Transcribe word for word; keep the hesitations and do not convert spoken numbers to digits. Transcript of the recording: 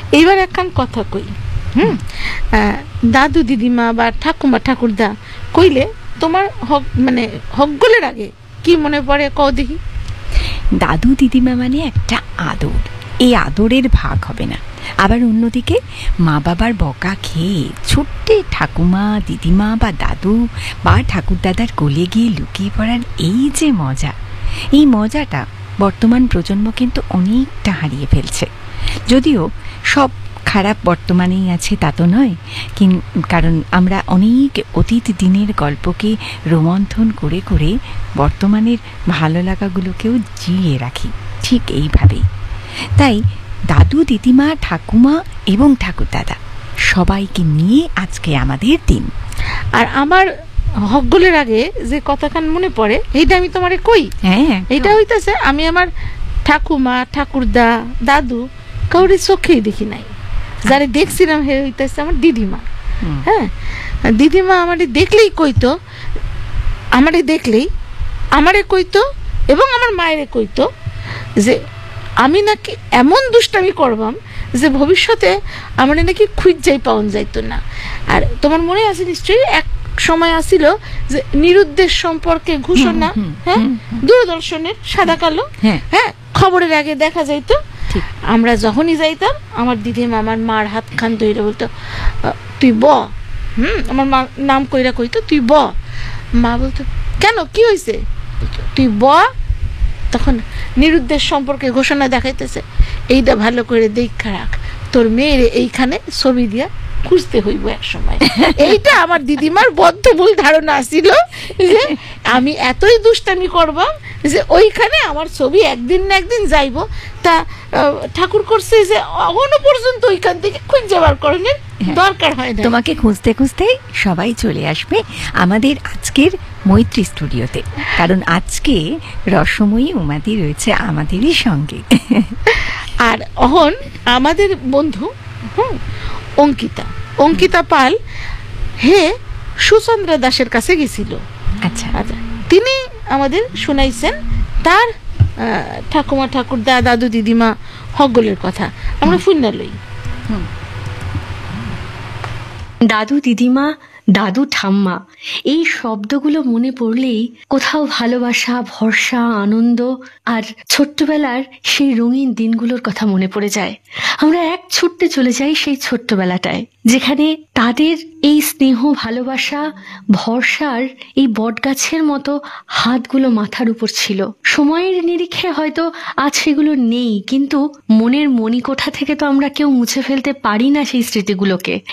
এইবার একখান কথা কই। হুম, দাদু দিদিমা বা ঠাকুমা ঠাকুরদা কইলে তোমার হক মানে হকগুলের আগে কি মনে পড়ে কও দেখি? দাদু দিদিমা মানে একটা আদর, এই আদরের ভাগ হবে না। আবার অন্যদিকে মা বাবার বকা খেয়ে ছোট্টে ঠাকুমা দিদিমা বা দাদু বা ঠাকুরদাদার কোলে গিয়ে লুকিয়ে পড়ার এই যে মজা, এই মজাটা বর্তমান প্রজন্ম কিন্তু অনেকটা হারিয়ে ফেলছে। যদিও সব খারাপ বর্তমানেই আছে তা তো নয়, কারণ আমরা অনেক অতীত দিনের গল্পকে রোমন্থন করে করে বর্তমানের ভালো লাগাগুলোকেও জিয়ে রাখি ঠিক এইভাবেই। তাই দাদু দিদিমা ঠাকুমা এবং ঠাকুরদাদা সবাইকে নিয়ে আজকে আমাদের দিন। আর আমার হকগুলের আগে যে কথাখান মনে পড়ে এইটা আমি তোমারে কই। হ্যাঁ, এইটা হইতেছে আমি আমার ঠাকুমা ঠাকুরদা দাদু কাউরে চোখেই দেখি নাই, যারে দেখছিলাম হে হইতেছে আমার দিদিমা। হ্যাঁ, দিদিমা আমারে দেখলেই কইতো, আমারে দেখলেই আমারে কইতো এবং আমার মায়েরে কইতো যে আমি নাকি এমন দুষ্টামি করবাম যে ভবিষ্যতে আমার নাকি খুঁজাই পাওয়া যাইতো না। আর তোমার মনে আছে নিশ্চয়ই এক সময় আসিল যে নিরুদ্দেশ সম্পর্কে ঘোষণা, হ্যাঁ, দূরদর্শনের সাদা কালো, হ্যাঁ, খবরের আগে দেখা যাইতো। আমরা যখনই যাইতাম আমার দিদিমা আমার মার হাত খান ধরে বলতো তুই ব, হুম, আমার মা নাম কইরা কইতো তুই ব। মা বলতো কেন, কি হয়েছে? তুই ব। তখন নিরুদ্দেশ সম্পর্কে ঘোষণা দেখাইতেছে, এইটা ভালো করে দেখা রাখ, তোর মেয়ের এইখানে ছবি দিয়া খুঁজতে হইব এক সময়। এইটা আমার দিদিমার বদ্ধমূল ধারণা ছিল যে আমি এতই দুষ্টামি করবাম যে ওইখানে আমার ছবি একদিন না একদিন যাইব। তা ঠাকুর করছে যে এখনো পর্যন্ত ওইখান থেকে খুঁজে বার করানোর দরকার হয় না। তোমাকে খুঁজতে খুঁজতে সবাই চলে আসবে আমাদের আজকের মৈত্রী স্টুডিওতে, কারণ আজকে রসময়ী উমাদি রয়েছে আমাদেরই সঙ্গে। আর অহন আমাদের বন্ধু হুম অঙ্কিতা অঙ্কিতা পাল হে সুচন্দ্রা দাসের কাছে গেছিল। আচ্ছা আচ্ছা, তিনি আমাদের শুনাইছেন তার ঠাকুমা ঠাকুরদা দাদু দিদিমা হকগুলের কথা। আমরা ফুন্না লই। দাদু দিদিমা দাদু ঠাম্মা এই শব্দগুলো মনে পড়লেই কোথাও ভালোবাসা ভরসা আনন্দ আর ছোট্টবেলার সেই রঙিন দিনগুলোর কথা মনে পড়ে যায়। আমরা এক ছুটতে চলে যাই সেই ছোট্টবেলাটায়, যেখানে তাদের এই স্নেহ ভালোবাসা ভরসার এই বটগাছের মতো হাতগুলো মাথার উপর ছিল। সময়ের নিরিখে হয়তো আজ সেগুলো নেই, কিন্তু মনের মণিকোঠা থেকে তো আমরা কেউ মুছে ফেলতে পারি না সেই স্মৃতিগুলোকে।